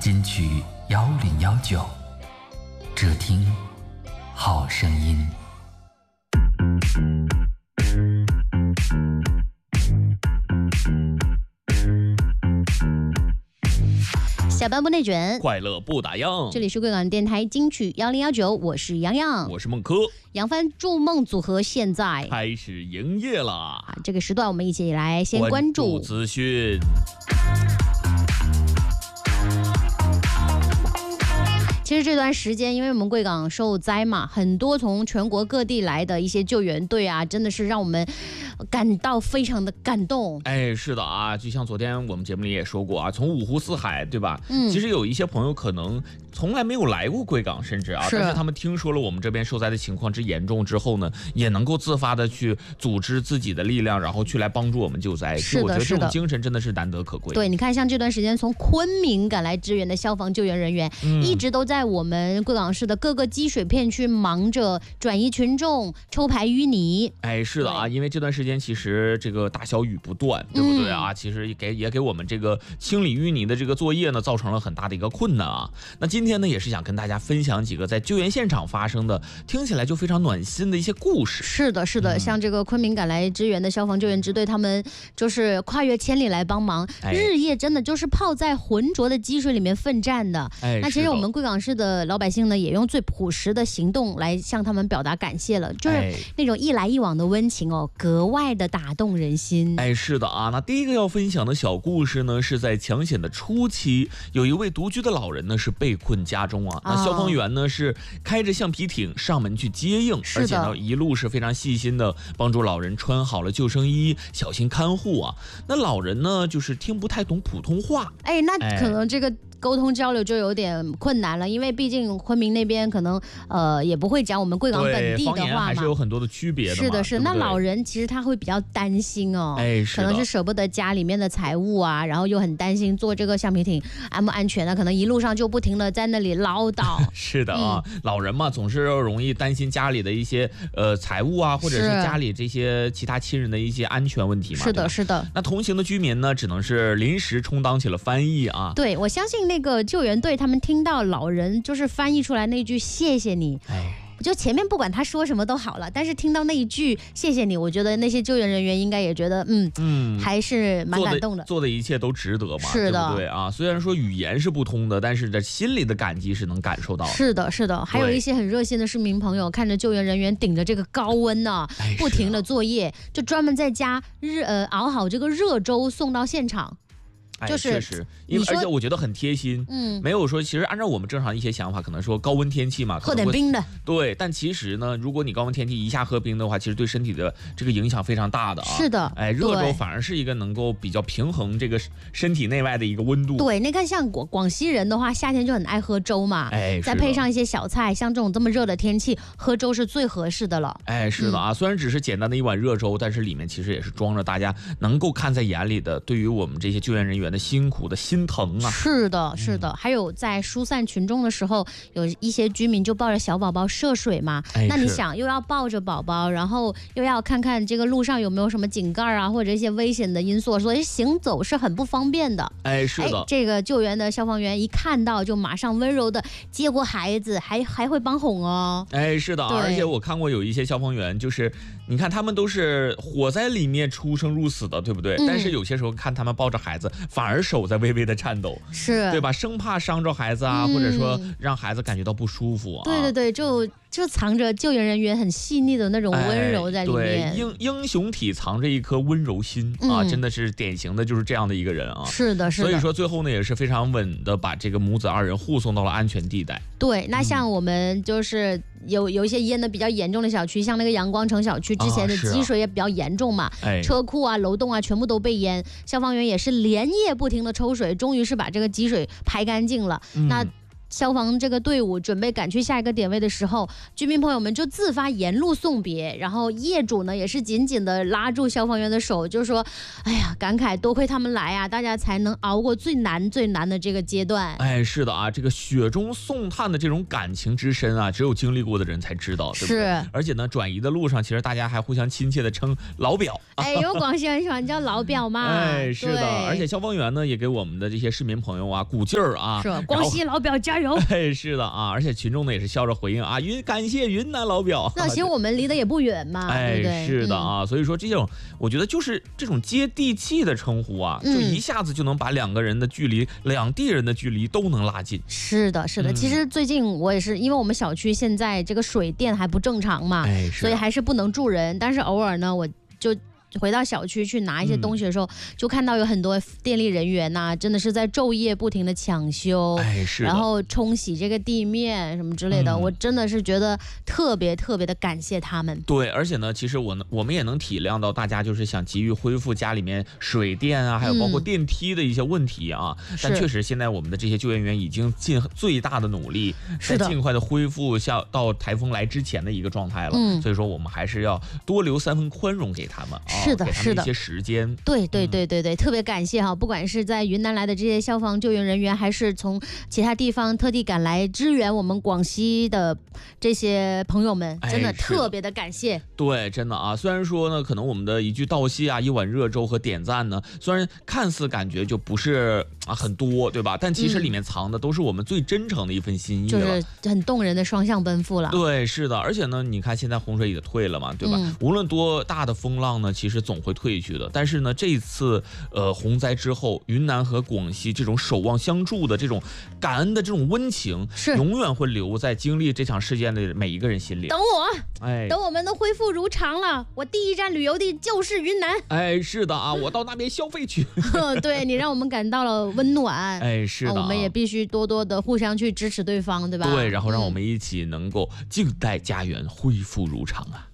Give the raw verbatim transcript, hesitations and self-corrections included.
金曲幺零幺九，只听好声音。 下班不内卷， 快乐不打烊。 这里是贵港电台金曲幺零幺九，我是洋洋， 我是孟柯。 扬帆筑梦组合现在开始营业了啊！这个时段我们一起来先关注资讯。 其实这段时间，因为我们贵港受灾嘛，很多从全国各地来的一些救援队啊，真的是让我们感到非常的感动。 哎，是的啊，就像昨天我们节目里也说过啊，从五湖四海，对吧？嗯，其实有一些朋友可能从来没有来过贵港，甚至啊，是但是他们听说了我们这边受灾的情况之严重之后呢，也能够自发的去组织自己的力量，然后去来帮助我们救灾。 是的， 我觉得这种精神真的是难得可贵。 对，你看，像这段时间从昆明赶来支援的消防救援人员，嗯、一直都在。在我们贵港市的各个积水片区忙着转移群众、抽排淤泥。 哎，是的啊，因为这段时间其实这个大小雨不断，对不对啊？嗯、其实也给也给我们这个清理淤泥的这个作业呢，造成了很大的一个困难啊。那今天呢，也是想跟大家分享几个在救援现场发生的，听起来就非常暖心的一些故事。 是的，是的，嗯、像这个昆明赶来支援的消防救援支队，他们就是跨越千里来帮忙，哎、日夜真的就是泡在浑浊的积水里面奋战的。哎，那其实我们贵港市的老百姓呢，也用最朴实的行动来向他们表达感谢了，就是那种一来一往的温情哦，格外的打动人心。 哎，是的啊，那第一个要分享的小故事呢，是在抢险的初期，有一位独居的老人呢是被困家中啊，那消防员呢是开着橡皮艇上门去接应，而且呢一路是非常细心的帮助老人穿好了救生衣，小心看护啊。那老人呢就是听不太懂普通话， 哎，那可能这个。沟通交流就有点困难了，因为毕竟昆明那边可能呃也不会讲我们贵港本地的话嘛， 还是有很多的区别的嘛。 是的，是。 对对， 那老人其实他会比较担心哦， 哎， 可能是舍不得家里面的财物啊，然后又很担心坐这个橡皮艇安不安全呢？可能一路上就不停的在那里唠叨。 是的啊，嗯、老人嘛总是容易担心家里的一些呃财物啊，或者是家里这些其他亲人的一些安全问题嘛。 是的，是的。 那同行的居民呢，只能是临时充当起了翻译啊。 对，我相信那个救援队他们听到老人就是翻译出来那句谢谢你，哎，我觉得前面不管他说什么都好了，但是听到那一句谢谢你，我觉得那些救援人员应该也觉得嗯嗯还是蛮感动的， 做的一切都值得嘛， 是的， 对不对啊？虽然说语言是不通的，但是这心里的感激是能感受到的。 是的，是的，还有一些很热心的市民朋友，看着救援人员顶着这个高温呢、啊，哎、不停的作业，就专门在家日呃熬好这个热粥送到现场。 就是，确实，因为而且我觉得很贴心，嗯，没有说，其实按照我们正常一些想法，可能说高温天气嘛， 喝点冰的， 对，但其实呢，如果你高温天气一下喝冰的话，其实对身体的这个影响非常大的啊。 是的， 哎，热粥反而是一个能够比较平衡这个身体内外的一个温度。 对，那看像广广西人的话，夏天就很爱喝粥嘛，哎，再配上一些小菜，像这种这么热的天气，喝粥是最合适的了。 哎，是的啊，嗯、虽然只是简单的一碗热粥，但是里面其实也是装着大家能够看在眼里的，对于我们这些救援人员的辛苦的心疼啊。 是的，是的，嗯、还有在疏散群众的时候，有一些居民就抱着小宝宝涉水嘛，哎、那你想又要抱着宝宝，然后又要看看这个路上有没有什么井盖啊，或者一些危险的因素，所以行走是很不方便的。 哎，是的， 这个救援的消防员一看到就马上温柔的接过孩子，还还会帮哄哦。 哎，是的，而且我看过有一些消防员，就是你看他们都是火灾里面出生入死的，对不对？嗯、但是有些时候看他们抱着孩子，反而手在微微的颤抖， 是对吧？生怕伤着孩子啊，嗯、或者说让孩子感觉到不舒服啊。 对对对，就就藏着救援人员很细腻的那种温柔在里面。 哎、对，英英雄体藏着一颗温柔心、嗯、啊，真的是典型的就是这样的一个人啊。 是的，是的。 所以说最后呢，也是非常稳的把这个母子二人护送到了安全地带。 对，那像我们就是有有一些淹的比较严重的小区，像那个阳光城小区之前的积水也比较严重嘛，啊、车库啊、楼栋啊全部都被淹，消防员也是连夜不停的抽水，终于是把这个积水排干净了。嗯、那消防这个队伍准备赶去下一个点位的时候，居民朋友们就自发沿路送别，然后业主呢也是紧紧的拉住消防员的手，就说：“哎呀，感慨多亏他们来啊，大家才能熬过最难最难的这个阶段。” 哎，是的啊，这个雪中送炭的这种感情之深啊，只有经历过的人才知道，对不对？ 是。 而且呢，转移的路上，其实大家还互相亲切的称老表。 哎，有广西人喜欢叫老表嘛？ 哎，是的。而且消防员呢，也给我们的这些市民朋友啊鼓劲儿啊， 是广西老表加油！ 哎，是的啊，而且群众呢也是笑着回应啊，云感谢云南老表。 那其实我们离得也不远嘛， 哎， 对不对？ 是的啊，嗯、所以说这种我觉得就是这种接地气的称呼啊，嗯、就一下子就能把两个人的距离、两地人的距离都能拉近。 是的，是的。嗯、其实最近我也是，因为我们小区现在这个水电还不正常嘛， 哎、 所以还是不能住人。但是偶尔呢，我就回到小区去拿一些东西的时候，嗯、就看到有很多电力人员呐、啊，真的是在昼夜不停的抢修， 哎，是， 然后冲洗这个地面什么之类的，嗯、我真的是觉得特别特别的感谢他们。 对，而且呢，其实我呢，我们也能体谅到大家就是想急于恢复家里面水电啊，还有包括电梯的一些问题啊。嗯、但确实，现在我们的这些救援员已经尽最大的努力，在尽快的恢复像到台风来之前的一个状态了。嗯，所以说我们还是要多留三分宽容给他们啊。 是的，是的， 一些时间， 对对对对对，嗯、特别感谢哈，不管是在云南来的这些消防救援人员，还是从其他地方特地赶来支援我们广西的这些朋友们，真的特别的感谢。 哎、对，真的啊，虽然说呢，可能我们的一句道谢啊，一碗热粥和点赞呢，虽然看似感觉就不是啊很多，对吧？但其实里面藏的都是我们最真诚的一份心意了， 就是很动人的双向奔赴了。 对，是的，而且呢，你看现在洪水也退了嘛，对吧？嗯、无论多大的风浪呢，其实总会退去的。但是呢，这一次呃洪灾之后，云南和广西这种守望相助的这种感恩的这种温情， 是永远会留在经历这场事件的每一个人心里。 等我，哎，等我们都恢复如常了，我第一站旅游地就是云南。 哎，是的啊，我到那边消费去。 对，你让我们感到了温暖。 哎，是的、啊， 我们也必须多多的互相去支持对方，对吧？ 对，然后让我们一起能够静待家园恢复如常啊。